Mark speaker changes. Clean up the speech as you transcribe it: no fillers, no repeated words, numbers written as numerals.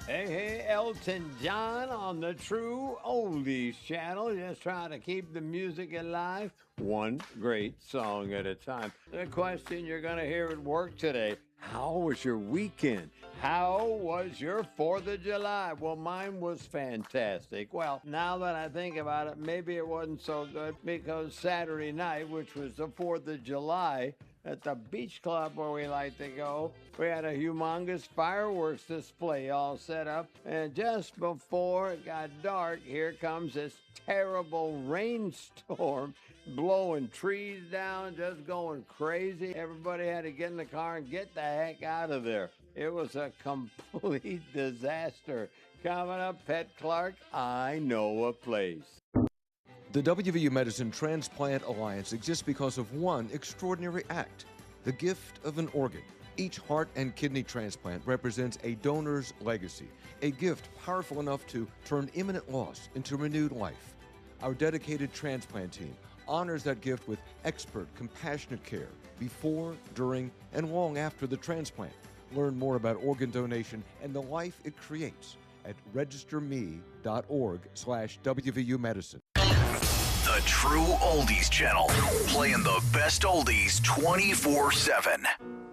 Speaker 1: Hey, Elton John on the True Oldies channel. Just trying to keep the music alive, one great song at a time. The question you're going to hear at work today: how was your weekend? How was your 4th of July? Well, mine was fantastic. Well, now that I think about it, maybe it wasn't so good because Saturday night, which was the 4th of July, at the beach club where we like to go, we had a humongous fireworks display all set up. And just before it got dark, here comes this terrible rainstorm blowing trees down, just going crazy. Everybody had to get in the car and get the heck out of there. It was a complete disaster. Coming up, Pet Clark, I know a place.
Speaker 2: The WVU Medicine Transplant Alliance exists because of one extraordinary act: the gift of an organ. Each heart and kidney transplant represents a donor's legacy, a gift powerful enough to turn imminent loss into renewed life. Our dedicated transplant team honors that gift with expert, compassionate care before, during, and long after the transplant. Learn more about organ donation and the life it creates at registerme.org/WVU Medicine.
Speaker 3: The True Oldies Channel, playing the best oldies 24/7.